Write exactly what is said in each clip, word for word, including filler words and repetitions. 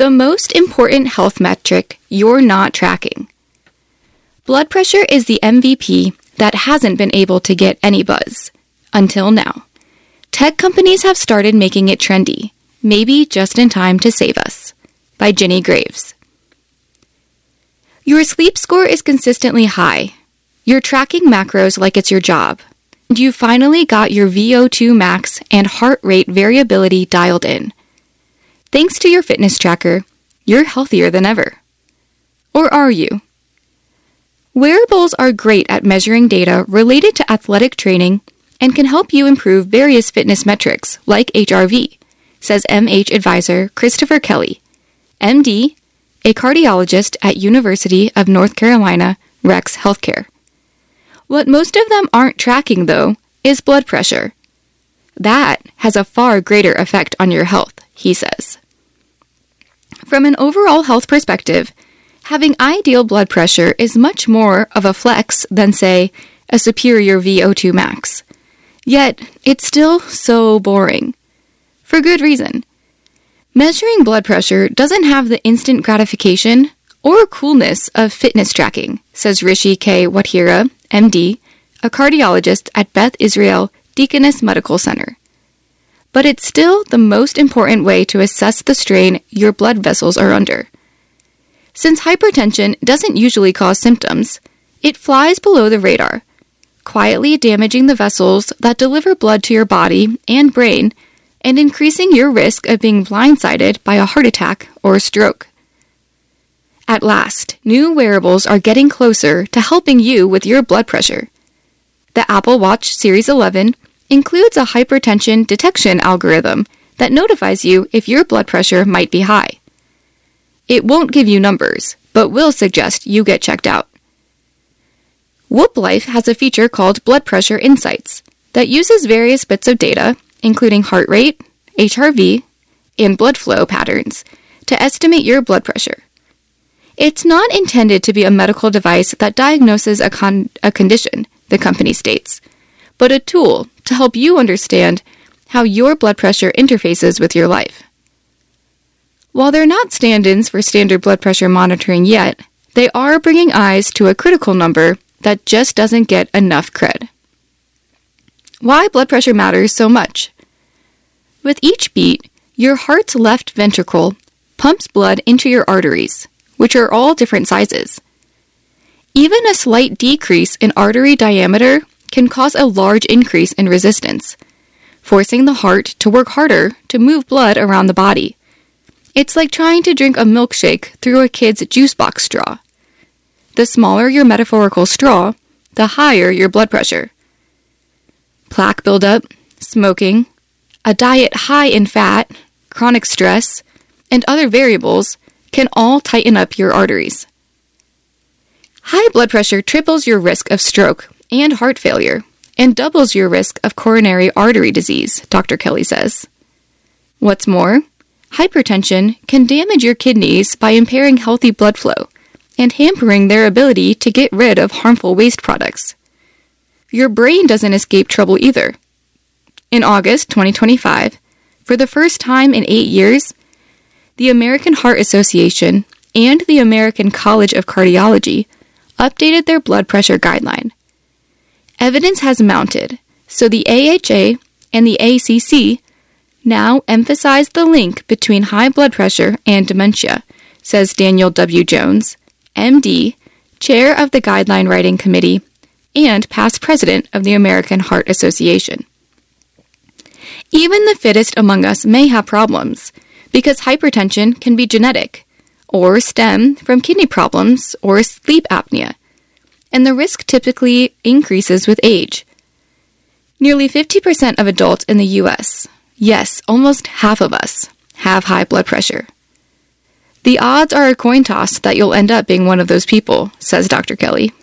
the most important health metric you're not tracking. Blood pressure is the M V P that hasn't been able to get any buzz. Until now. Tech companies have started making it trendy, maybe just in time to save us. By Ginny Graves. Your sleep score is consistently high. You're tracking macros like it's your job. And you finally got your V O two max and heart rate variability dialed in. Thanks to your fitness tracker, you're healthier than ever. Or are you? Wearables are great at measuring data related to athletic training and can help you improve various fitness metrics like H R V, says M H advisor Christopher Kelly, M D, a cardiologist at University of North Carolina, Rex Healthcare. What most of them aren't tracking, though, is blood pressure. That has a far greater effect on your health, he says. From an overall health perspective, having ideal blood pressure is much more of a flex than, say, a superior V O two max. Yet, it's still so boring. For good reason. Measuring blood pressure doesn't have the instant gratification or coolness of fitness tracking, says Rishi K. Wathira, M D, a cardiologist at Beth Israel Deaconess Medical Center. But it's still the most important way to assess the strain your blood vessels are under. Since hypertension doesn't usually cause symptoms, it flies below the radar, quietly damaging the vessels that deliver blood to your body and brain and increasing your risk of being blindsided by a heart attack or a stroke. At last, new wearables are getting closer to helping you with your blood pressure. The Apple Watch Series eleven includes a hypertension detection algorithm that notifies you if your blood pressure might be high. It won't give you numbers, but will suggest you get checked out. Whoop Life has a feature called Blood Pressure Insights that uses various bits of data, including heart rate, H R V, and blood flow patterns, to estimate your blood pressure. It's not intended to be a medical device that diagnoses a, con- a condition, the company states, but a tool to help you understand how your blood pressure interfaces with your life. While they're not stand-ins for standard blood pressure monitoring yet, they are bringing eyes to a critical number that just doesn't get enough cred. Why blood pressure matters so much? With each beat, your heart's left ventricle pumps blood into your arteries, which are all different sizes. Even a slight decrease in artery diameter can cause a large increase in resistance, forcing the heart to work harder to move blood around the body. It's like trying to drink a milkshake through a kid's juice box straw. The smaller your metaphorical straw, the higher your blood pressure. Plaque buildup, smoking, a diet high in fat, chronic stress, and other variables can all tighten up your arteries. High blood pressure triples your risk of stroke and heart failure and doubles your risk of coronary artery disease, Doctor Kelly says. What's more, hypertension can damage your kidneys by impairing healthy blood flow and hampering their ability to get rid of harmful waste products. Your brain doesn't escape trouble either. In August twenty twenty-five, for the first time in eight years, the American Heart Association and the American College of Cardiology updated their blood pressure guideline. Evidence has mounted, so the A H A and the A C C now emphasize the link between high blood pressure and dementia, says Daniel W. Jones, M D, chair of the Guideline Writing Committee, and past president of the American Heart Association. Even the fittest among us may have problems, because hypertension can be genetic, or stem from kidney problems or sleep apnea, and the risk typically increases with age. Nearly fifty percent of adults in the U S, yes, almost half of us, have high blood pressure. The odds are a coin toss that you'll end up being one of those people, says Doctor Kelly.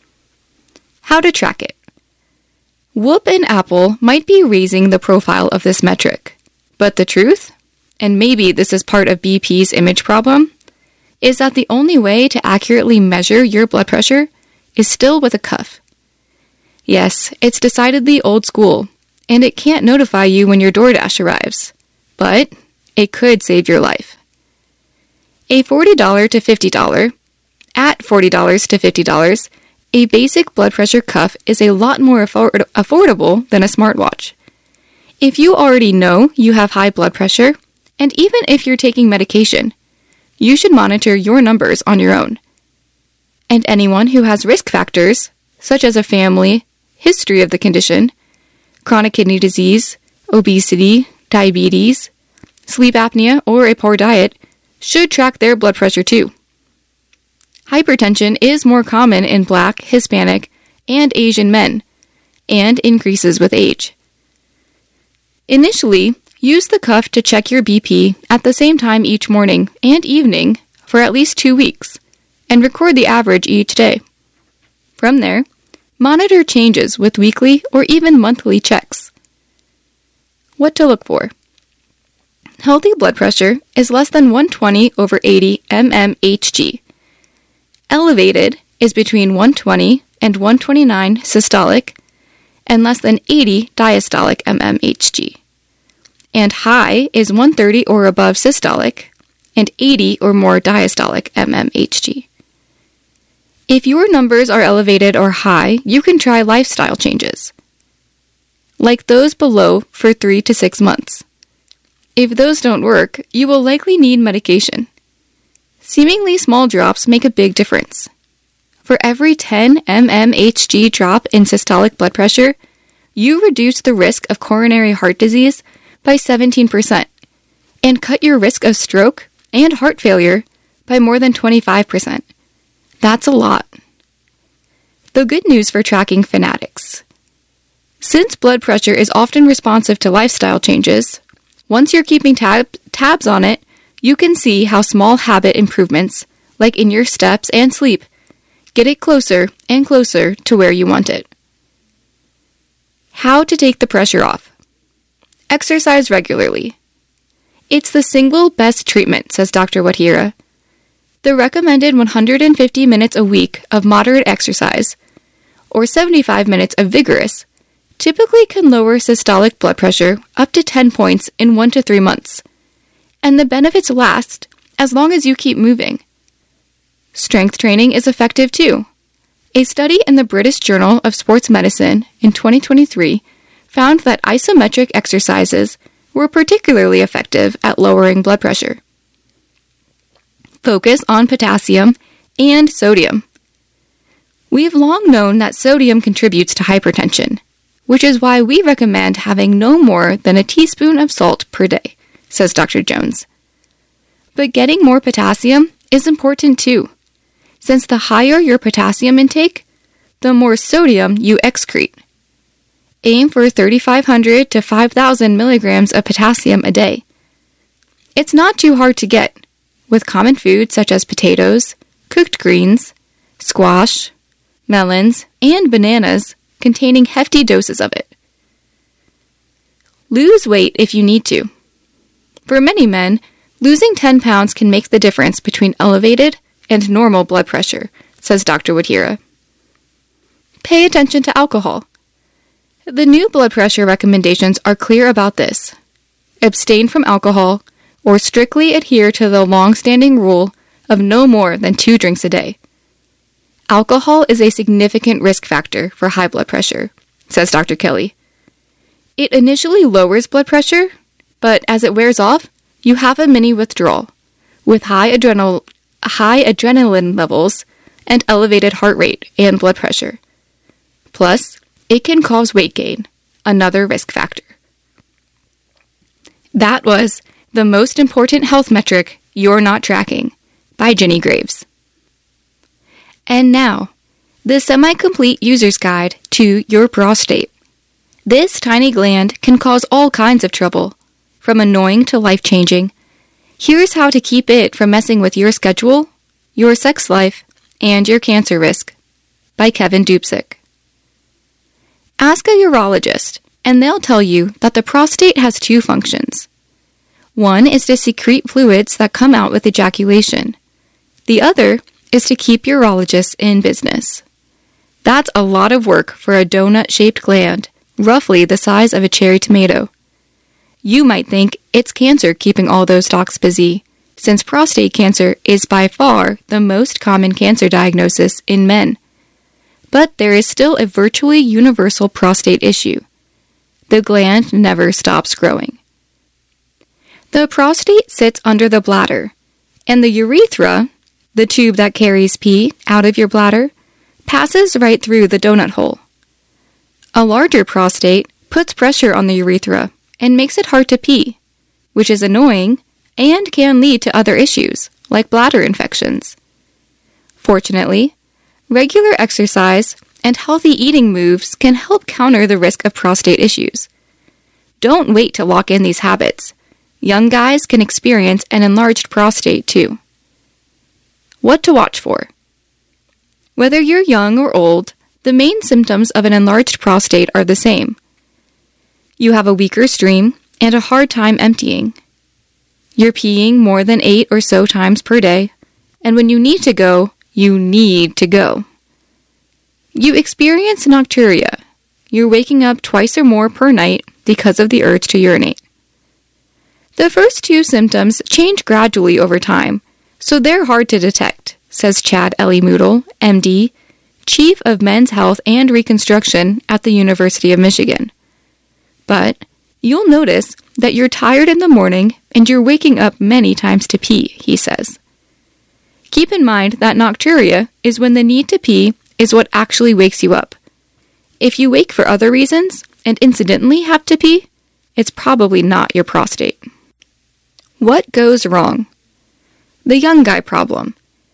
How to track it. Whoop and Apple might be raising the profile of this metric, but the truth, and maybe this is part of B P's image problem, is that the only way to accurately measure your blood pressure is still with a cuff. Yes, it's decidedly old school, and it can't notify you when your DoorDash arrives, but it could save your life. a forty dollars to fifty dollars, at forty dollars to fifty dollars, a basic blood pressure cuff is a lot more afford- affordable than a smartwatch. If you already know you have high blood pressure, and even if you're taking medication, you should monitor your numbers on your own. And anyone who has risk factors, such as a family, history of the condition, chronic kidney disease, obesity, diabetes, sleep apnea, or a poor diet, should track their blood pressure too. Hypertension is more common in Black, Hispanic, and Asian men, and increases with age. Initially, use the cuff to check your B P at the same time each morning and evening for at least two weeks, and record the average each day. From there, monitor changes with weekly or even monthly checks. What to look for? Healthy blood pressure is less than one twenty over eighty mmHg. Elevated is between one twenty and one twenty-nine systolic and less than eighty diastolic mmHg. And high is one thirty or above systolic and eighty or more diastolic mmHg. If your numbers are elevated or high, you can try lifestyle changes, like those below for three to six months. If those don't work, you will likely need medication. Seemingly small drops make a big difference. For every ten mmHg drop in systolic blood pressure, you reduce the risk of coronary heart disease by seventeen percent and cut your risk of stroke and heart failure by more than twenty-five percent. That's a lot. The good news for tracking fanatics. Since blood pressure is often responsive to lifestyle changes, once you're keeping tab- tabs on it, you can see how small habit improvements, like in your steps and sleep, get it closer and closer to where you want it. How to take the pressure off. Exercise regularly. It's the single best treatment, says Doctor Wadhira. The recommended one hundred fifty minutes a week of moderate exercise, or seventy-five minutes of vigorous, typically can lower systolic blood pressure up to ten points in one to three months, and the benefits last as long as you keep moving. Strength training is effective too. A study in the British Journal of Sports Medicine in twenty twenty-three found that isometric exercises were particularly effective at lowering blood pressure. Focus on potassium and sodium. We've long known that sodium contributes to hypertension, which is why we recommend having no more than a teaspoon of salt per day, says Doctor Jones. But getting more potassium is important too, since the higher your potassium intake, the more sodium you excrete. Aim for thirty-five hundred to five thousand milligrams of potassium a day. It's not too hard to get, with common foods such as potatoes, cooked greens, squash, melons, and bananas containing hefty doses of it. Lose weight if you need to. For many men, losing ten pounds can make the difference between elevated and normal blood pressure, says Doctor Wadhira. Pay attention to alcohol. The new blood pressure recommendations are clear about this. Abstain from alcohol, or strictly adhere to the long-standing rule of no more than two drinks a day. Alcohol is a significant risk factor for high blood pressure, says Doctor Kelly. It initially lowers blood pressure, but as it wears off, you have a mini withdrawal, with high adrenal, high adrenaline levels and elevated heart rate and blood pressure. Plus, it can cause weight gain, another risk factor. That was The Most Important Health Metric You're Not Tracking by Jenny Graves. And now, the semi-complete user's guide to your prostate. This tiny gland can cause all kinds of trouble, from annoying to life-changing. Here's how to keep it from messing with your schedule, your sex life, and your cancer risk, by Kevin Dubczyk. Ask a urologist, and they'll tell you that the prostate has two functions. One is to secrete fluids that come out with ejaculation. The other is to keep urologists in business. That's a lot of work for a donut-shaped gland, roughly the size of a cherry tomato. You might think it's cancer keeping all those docs busy, since prostate cancer is by far the most common cancer diagnosis in men. But there is still a virtually universal prostate issue. The gland never stops growing. The prostate sits under the bladder, and the urethra, the tube that carries pee out of your bladder, passes right through the donut hole. A larger prostate puts pressure on the urethra and makes it hard to pee, which is annoying and can lead to other issues, like bladder infections. Fortunately, regular exercise and healthy eating moves can help counter the risk of prostate issues. Don't wait to lock in these habits. Young guys can experience an enlarged prostate too. What to watch for? Whether you're young or old, the main symptoms of an enlarged prostate are the same. You have a weaker stream and a hard time emptying. You're peeing more than eight or so times per day, and when you need to go, you need to go. You experience nocturia. You're waking up twice or more per night because of the urge to urinate. The first two symptoms change gradually over time, so they're hard to detect, says Chad Ellie-Moodle, M D, Chief of Men's Health and Reconstruction at the University of Michigan. But you'll notice that you're tired in the morning and you're waking up many times to pee, he says. Keep in mind that nocturia is when the need to pee is what actually wakes you up. If you wake for other reasons and incidentally have to pee, it's probably not your prostate. What goes wrong? The young guy problem.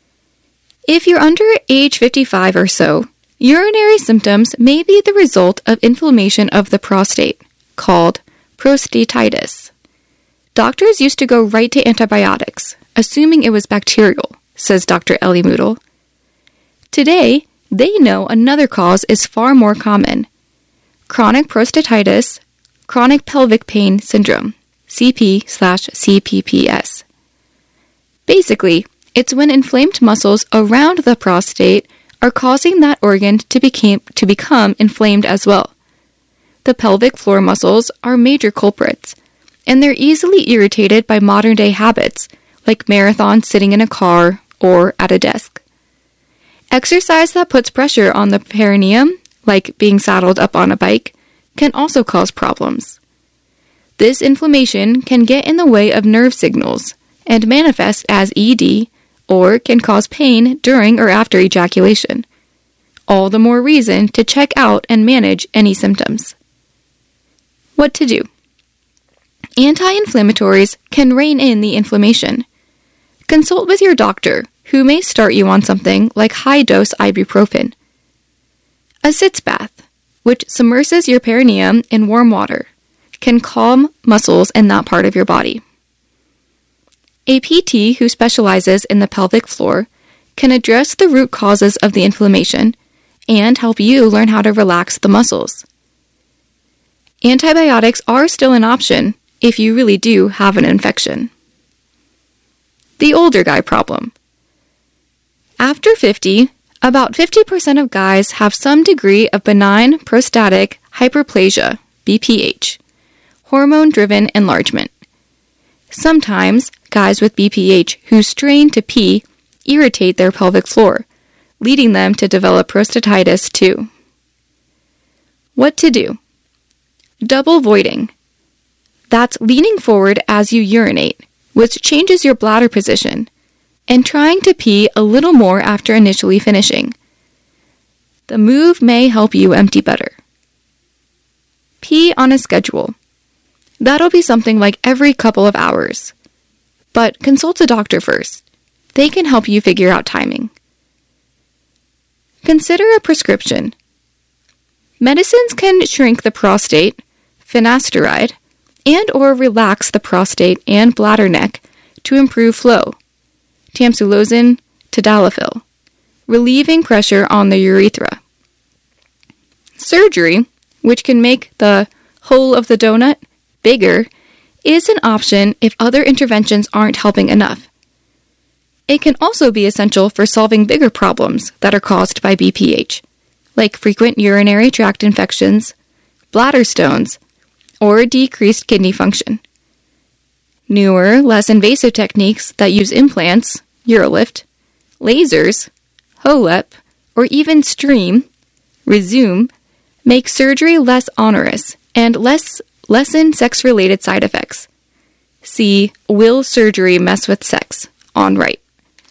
If you're under age fifty-five or so, urinary symptoms may be the result of inflammation of the prostate, called prostatitis. Doctors used to go right to antibiotics, assuming it was bacterial, says Doctor Ellie-Moodle. Today, they know another cause is far more common. Chronic prostatitis, chronic pelvic pain syndrome, C P slash C P P S. Basically, it's when inflamed muscles around the prostate are causing that organ to, became, to become inflamed as well. The pelvic floor muscles are major culprits, and they're easily irritated by modern-day habits, like marathons sitting in a car or at a desk. Exercise that puts pressure on the perineum, like being saddled up on a bike, can also cause problems. This inflammation can get in the way of nerve signals and manifest as E D, or can cause pain during or after ejaculation. All the more reason to check out and manage any symptoms. What to do? Anti-inflammatories can rein in the inflammation. Consult with your doctor, who may start you on something like high-dose ibuprofen. A sitz bath, which submerges your perineum in warm water, can calm muscles in that part of your body. A P T who specializes in the pelvic floor can address the root causes of the inflammation and help you learn how to relax the muscles. Antibiotics are still an option if you really do have an infection. The older guy problem. After fifty, about fifty percent of guys have some degree of benign prostatic hyperplasia, B P H, hormone-driven enlargement. Sometimes, guys with B P H who strain to pee irritate their pelvic floor, leading them to develop prostatitis too. What to do? Double voiding. That's leaning forward as you urinate, which changes your bladder position, and trying to pee a little more after initially finishing. The move may help you empty better. Pee on a schedule. That'll be something like every couple of hours. But consult a doctor first. They can help you figure out timing. Consider a prescription. Medicines can shrink the prostate, finasteride, and or relax the prostate and bladder neck to improve flow, tamsulosin, tadalafil, relieving pressure on the urethra. Surgery, which can make the hole of the donut bigger, is an option if other interventions aren't helping enough. It can also be essential for solving bigger problems that are caused by B P H, like frequent urinary tract infections, bladder stones, or decreased kidney function. Newer, less invasive techniques that use implants, UroLift, lasers, HoLEP, or even Stream, Resume, make surgery less onerous and less lessen sex-related side effects. See Will Surgery Mess with Sex on right.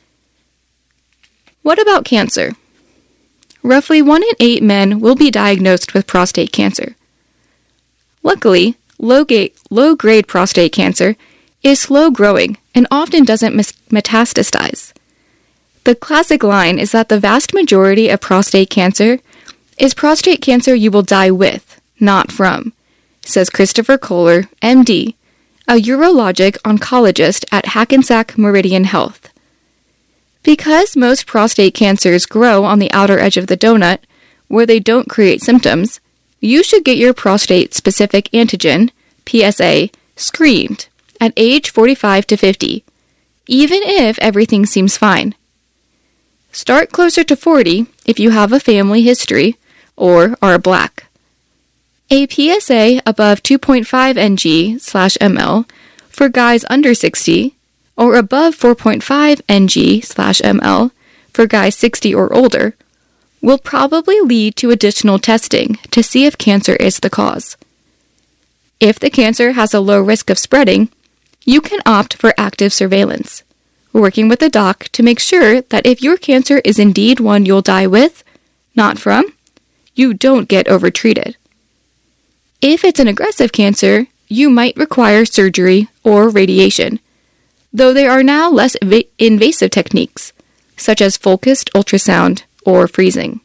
What about cancer? Roughly one in eight men will be diagnosed with prostate cancer. Luckily, low-grade low-grade prostate cancer is slow-growing and often doesn't metastasize. The classic line is that the vast majority of prostate cancer is prostate cancer you will die with, not from, says Christopher Kohler, M D, a urologic oncologist at Hackensack Meridian Health. Because most prostate cancers grow on the outer edge of the donut, where they don't create symptoms, you should get your prostate-specific antigen, P S A, screened at age forty-five to fifty, even if everything seems fine. Start closer to forty if you have a family history or are black. A P S A above two point five N G slash M L for guys under sixty or above four point five N G slash M L for guys sixty or older will probably lead to additional testing to see if cancer is the cause. If the cancer has a low risk of spreading, you can opt for active surveillance, working with a doc to make sure that if your cancer is indeed one you'll die with, not from, you don't get overtreated. If it's an aggressive cancer, you might require surgery or radiation, though there are now less inv- invasive techniques, such as focused ultrasound or freezing.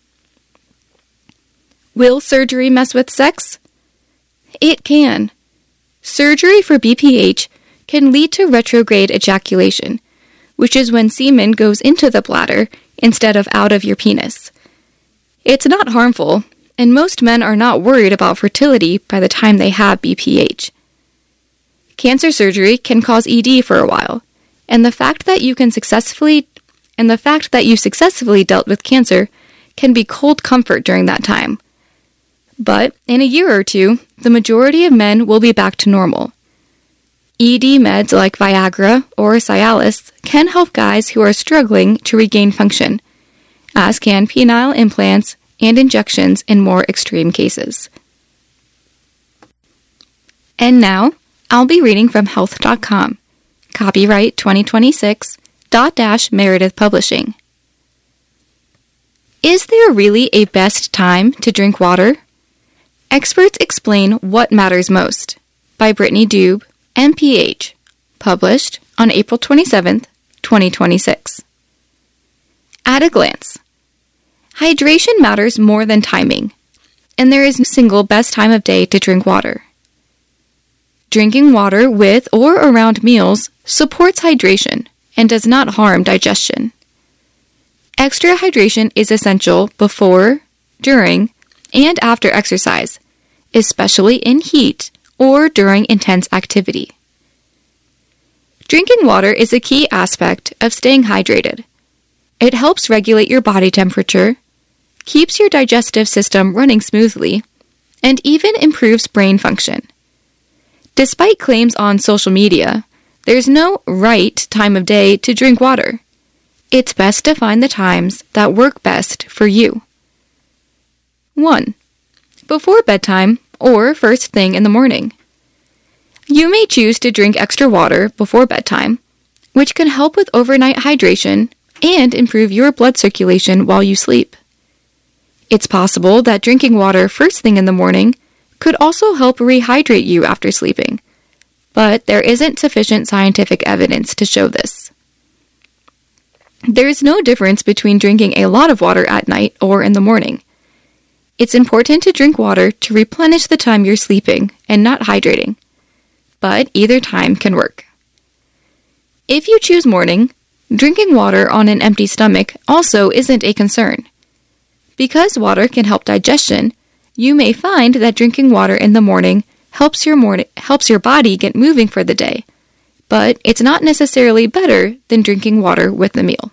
Will surgery mess with sex? It can. Surgery for B P H can lead to retrograde ejaculation, which is when semen goes into the bladder instead of out of your penis. It's not harmful, and most men are not worried about fertility by the time they have B P H. Cancer surgery can cause E D for a while, and the fact that you can successfully and the fact that you successfully dealt with cancer can be cold comfort during that time. But in a year or two, the majority of men will be back to normal. E D meds like Viagra or Cialis can help guys who are struggling to regain function, as can penile implants and injections in more extreme cases. And now, I'll be reading from health dot com, copyright twenty twenty-six, dot dash Meredith Publishing. Is there really a best time to drink water? Experts explain what matters most, by Brittany Dube, M P H, published on April twenty-seventh, twenty twenty-six. At a glance, hydration matters more than timing, and there is no single best time of day to drink water. Drinking water with or around meals supports hydration and does not harm digestion. Extra hydration is essential before, during, and after exercise, especially in heat or during intense activity. Drinking water is a key aspect of staying hydrated. It helps regulate your body temperature, keeps your digestive system running smoothly, and even improves brain function. Despite claims on social media, there's no right time of day to drink water. It's best to find the times that work best for you. one. Before bedtime or first thing in the morning. You may choose to drink extra water before bedtime, which can help with overnight hydration and improve your blood circulation while you sleep. It's possible that drinking water first thing in the morning could also help rehydrate you after sleeping, but there isn't sufficient scientific evidence to show this. There is no difference between drinking a lot of water at night or in the morning. It's important to drink water to replenish the time you're sleeping and not hydrating, but either time can work. If you choose morning, drinking water on an empty stomach also isn't a concern. Because water can help digestion, you may find that drinking water in the morning helps your morning, helps your body get moving for the day, but it's not necessarily better than drinking water with the meal.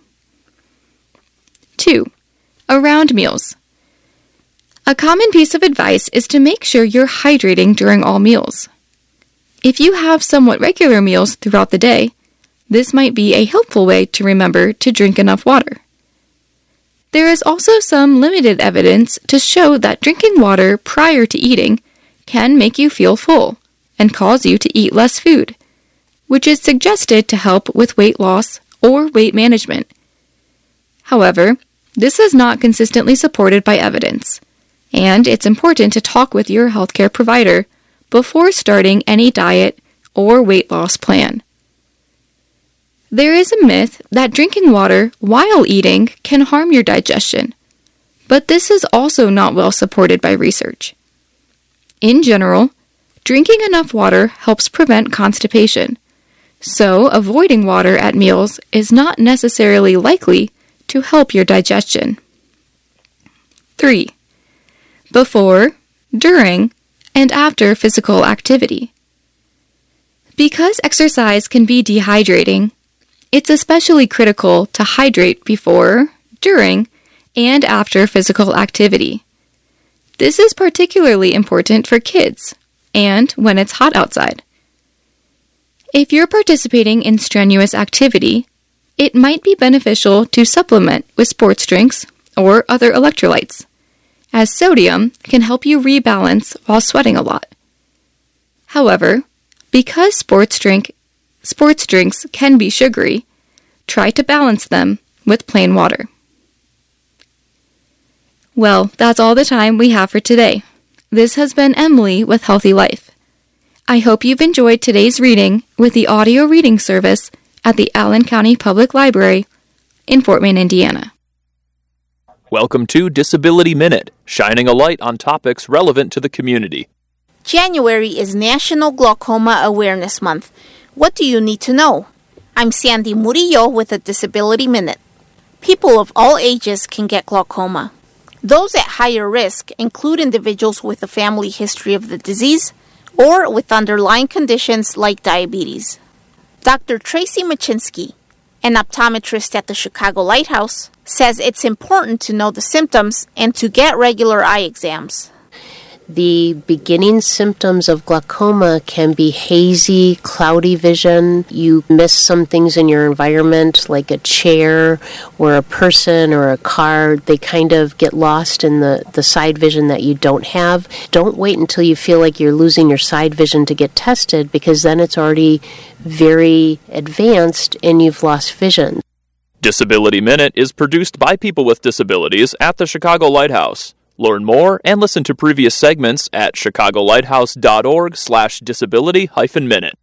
two. Around meals. A common piece of advice is to make sure you're hydrating during all meals. If you have somewhat regular meals throughout the day, this might be a helpful way to remember to drink enough water. There is also some limited evidence to show that drinking water prior to eating can make you feel full and cause you to eat less food, which is suggested to help with weight loss or weight management. However, this is not consistently supported by evidence, and it's important to talk with your healthcare provider before starting any diet or weight loss plan. There is a myth that drinking water while eating can harm your digestion, but this is also not well supported by research. In general, drinking enough water helps prevent constipation, so avoiding water at meals is not necessarily likely to help your digestion. three. Before, during, and after physical activity. Because exercise can be dehydrating, it's especially critical to hydrate before, during, and after physical activity. This is particularly important for kids and when it's hot outside. If you're participating in strenuous activity, it might be beneficial to supplement with sports drinks or other electrolytes, as sodium can help you rebalance while sweating a lot. However, because sports drink, sports drinks can be sugary, try to balance them with plain water. Well, that's all the time we have for today. This has been Emily with Healthy Life. I hope you've enjoyed today's reading with the audio reading service at the Allen County Public Library in Fort Wayne, Indiana. Welcome to Disability Minute, shining a light on topics relevant to the community. January is National Glaucoma Awareness Month. What do you need to know? I'm Sandy Murillo with a Disability Minute. People of all ages can get glaucoma. Those at higher risk include individuals with a family history of the disease or with underlying conditions like diabetes. Doctor Tracy Machinsky, an optometrist at the Chicago Lighthouse, says it's important to know the symptoms and to get regular eye exams. The beginning symptoms of glaucoma can be hazy, cloudy vision. You miss some things in your environment, like a chair or a person or a car. They kind of get lost in the, the side vision that you don't have. Don't wait until you feel like you're losing your side vision to get tested, because then it's already very advanced and you've lost vision. Disability Minute is produced by people with disabilities at the Chicago Lighthouse. Learn more and listen to previous segments at chicagolighthouse.org slash disability hyphen minute.